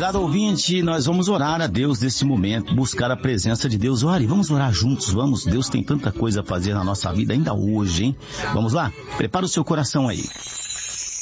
Prezado ouvinte, nós vamos orar a Deus nesse momento, buscar a presença de Deus. Ore, vamos orar juntos, vamos. Deus tem tanta coisa a fazer na nossa vida ainda hoje, hein? Vamos lá? Prepara o seu coração aí.